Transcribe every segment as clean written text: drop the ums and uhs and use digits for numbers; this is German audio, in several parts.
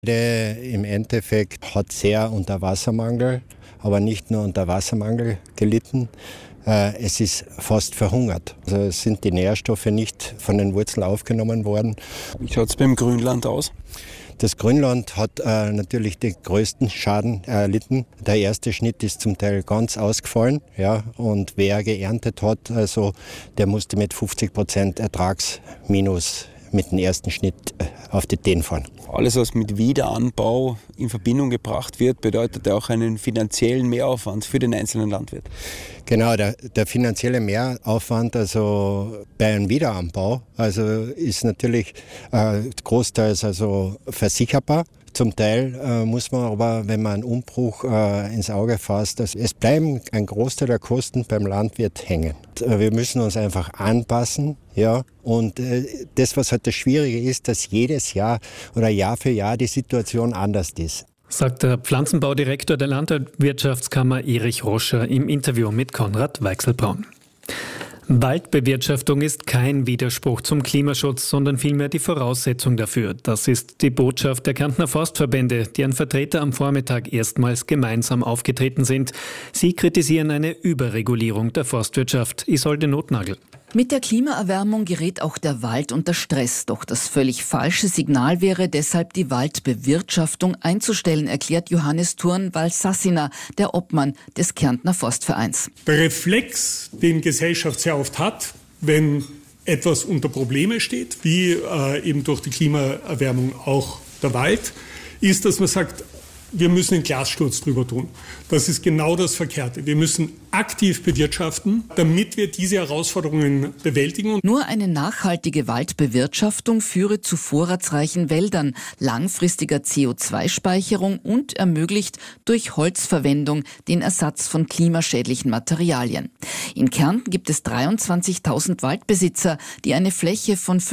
Im Endeffekt hat sehr unter Wassermangel, aber nicht nur unter Wassermangel gelitten. Es ist fast verhungert. Also es sind die Nährstoffe nicht von den Wurzeln aufgenommen worden. Wie schaut es beim Grünland aus? Das Grünland hat natürlich den größten Schaden erlitten. Der erste Schnitt ist zum Teil ganz ausgefallen. Ja, und wer geerntet hat, also, der musste mit 50% Ertragsminus mit dem ersten Schnitt auf die Teen fahren. Alles, was mit Wiederanbau in Verbindung gebracht wird, bedeutet ja auch einen finanziellen Mehraufwand für den einzelnen Landwirt. Genau, der finanzielle Mehraufwand also bei einem Wiederanbau ist natürlich großteils versicherbar. Zum Teil muss man aber, wenn man einen Umbruch ins Auge fasst, es bleiben ein Großteil der Kosten beim Landwirt hängen. Wir müssen uns einfach anpassen, ja. Und das, was halt das Schwierige ist, dass jedes Jahr oder Jahr für Jahr die Situation anders ist. Sagt der Pflanzenbaudirektor der Landwirtschaftskammer Erich Roscher im Interview mit Konrad Weichselbraun. Waldbewirtschaftung ist kein Widerspruch zum Klimaschutz, sondern vielmehr die Voraussetzung dafür. Das ist die Botschaft der Kärntner Forstverbände, deren Vertreter am Vormittag erstmals gemeinsam aufgetreten sind. Sie kritisieren eine Überregulierung der Forstwirtschaft. Isolde Notnagel. Mit der Klimaerwärmung gerät auch der Wald unter Stress. Doch das völlig falsche Signal wäre deshalb, die Waldbewirtschaftung einzustellen, erklärt Johannes Thurn-Valsassiner, der Obmann des Kärntner Forstvereins. Der Reflex, den Gesellschaft sehr oft hat, wenn etwas unter Probleme steht, wie eben durch die Klimaerwärmung auch der Wald, ist, dass man sagt, wir müssen einen Glassturz drüber tun. Das ist genau das Verkehrte. Wir müssen aktiv bewirtschaften, damit wir diese Herausforderungen bewältigen. Nur eine nachhaltige Waldbewirtschaftung führe zu vorratsreichen Wäldern, langfristiger CO2-Speicherung und ermöglicht durch Holzverwendung den Ersatz von klimaschädlichen Materialien. In Kärnten gibt es 23.000 Waldbesitzer, die eine Fläche von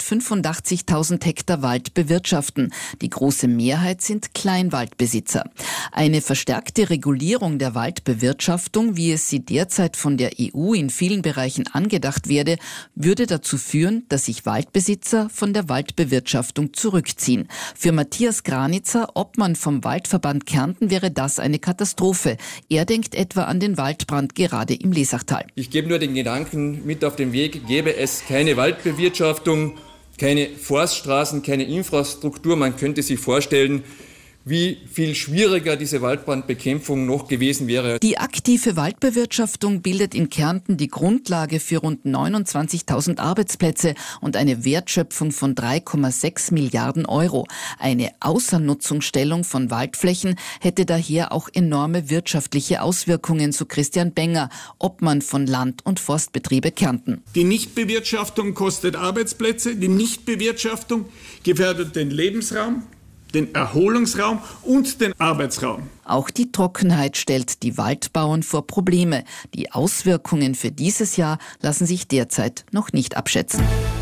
585.000 Hektar Wald bewirtschaften. Die große Mehrheit sind Kleinwaldbesitzer. Eine verstärkte Regulierung der Waldbewirtschaftung, wie es sie derzeit von der EU in vielen Bereichen angedacht werde, würde dazu führen, dass sich Waldbesitzer von der Waldbewirtschaftung zurückziehen. Für Matthias Granitzer, Obmann vom Waldverband Kärnten, wäre das eine Katastrophe. Er denkt etwa an den Waldbrand gerade im Lesachtal. Ich gebe nur den Gedanken mit auf den Weg, gäbe es keine Waldbewirtschaftung, keine Forststraßen, keine Infrastruktur. Man könnte sich vorstellen, wie viel schwieriger diese Waldbrandbekämpfung noch gewesen wäre. Die aktive Waldbewirtschaftung bildet in Kärnten die Grundlage für rund 29.000 Arbeitsplätze und eine Wertschöpfung von 3,6 Milliarden Euro. Eine Außernutzungsstellung von Waldflächen hätte daher auch enorme wirtschaftliche Auswirkungen, so Christian Benger, Obmann von Land- und Forstbetriebe Kärnten. Die Nichtbewirtschaftung kostet Arbeitsplätze, die Nichtbewirtschaftung gefährdet den Lebensraum, den Erholungsraum und den Arbeitsraum. Auch die Trockenheit stellt die Waldbauern vor Probleme. Die Auswirkungen für dieses Jahr lassen sich derzeit noch nicht abschätzen.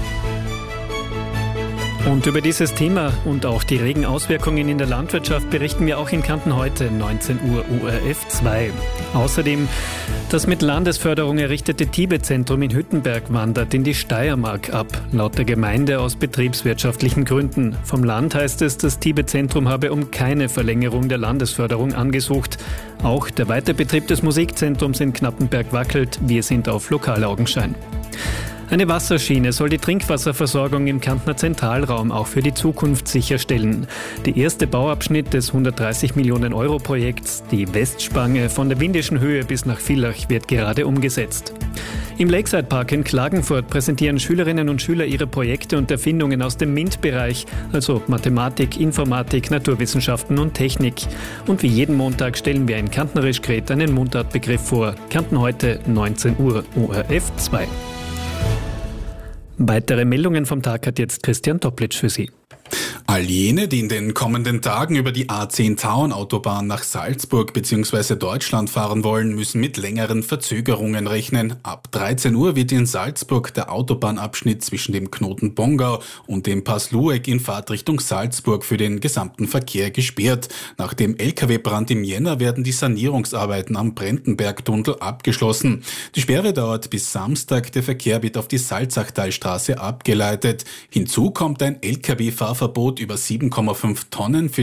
Und über dieses Thema und auch die regen Auswirkungen in der Landwirtschaft berichten wir auch in Kärnten heute, 19 Uhr ORF 2. Außerdem, das mit Landesförderung errichtete Tibet-Zentrum in Hüttenberg wandert in die Steiermark ab, laut der Gemeinde aus betriebswirtschaftlichen Gründen. Vom Land heißt es, das Tibet-Zentrum habe um keine Verlängerung der Landesförderung angesucht. Auch der Weiterbetrieb des Musikzentrums in Knappenberg wackelt, wir sind auf Lokalaugenschein. Eine Wasserschiene soll die Trinkwasserversorgung im Kärntner Zentralraum auch für die Zukunft sicherstellen. Der erste Bauabschnitt des 130 Millionen Euro Projekts, die Westspange von der Windischen Höhe bis nach Villach, wird gerade umgesetzt. Im Lakeside Park in Klagenfurt präsentieren Schülerinnen und Schüler ihre Projekte und Erfindungen aus dem MINT-Bereich, also Mathematik, Informatik, Naturwissenschaften und Technik. Und wie jeden Montag stellen wir in Kärntnerisch Gret einen Mundartbegriff vor. Kärnten heute, 19 Uhr, ORF 2. Weitere Meldungen vom Tag hat jetzt Christian Toplitsch für Sie. All jene, die in den kommenden Tagen über die A10 Tauern-Autobahn nach Salzburg bzw. Deutschland fahren wollen, müssen mit längeren Verzögerungen rechnen. Ab 13 Uhr wird in Salzburg der Autobahnabschnitt zwischen dem Knoten Bongau und dem Pass Lueck in Fahrtrichtung Salzburg für den gesamten Verkehr gesperrt. Nach dem Lkw-Brand im Jänner werden die Sanierungsarbeiten am Brentenbergtunnel abgeschlossen. Die Sperre dauert bis Samstag. Der Verkehr wird auf die Salzachtalstraße abgeleitet. Hinzu kommt ein Lkw-Fahrverbot über 7,5 Tonnen für